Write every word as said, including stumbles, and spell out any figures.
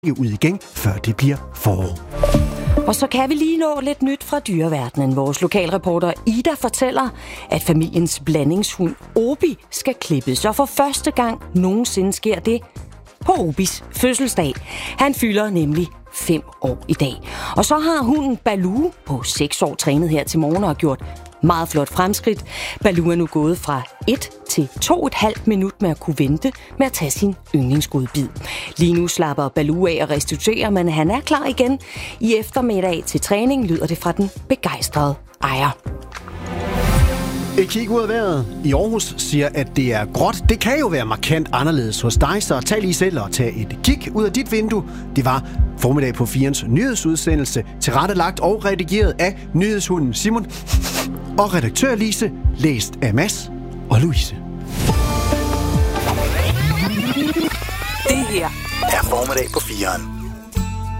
ud igen, før det bliver forår. Og så kan vi lige nå lidt nyt fra dyreverdenen. Vores lokalreporter Ida fortæller, at familiens blandingshund Obi skal klippes. Og for første gang nogensinde sker det på Obis fødselsdag. Han fylder nemlig fem år i dag. Og så har hunden Baloo på seks år trænet her til morgen og har gjort meget flot fremskridt. Baloo er nu gået fra et til to og et halvt minut med at kunne vente med at tage sin yndlingsgodbid. Lige nu slapper Baloo af og restituerer, men han er klar igen. I eftermiddag til træning lyder det fra den begejstrede ejer. Et kig ud af vejret i Aarhus siger, at det er gråt. Det kan jo være markant anderledes hos dig, så tag lige selv og tag et kig ud af dit vindue. Det var formiddag på firens nyhedsudsendelse, tilrettelagt og redigeret af nyhedshunden Simon og redaktør Lise, læst af Mads og Louise. Det her er formiddag på fireren.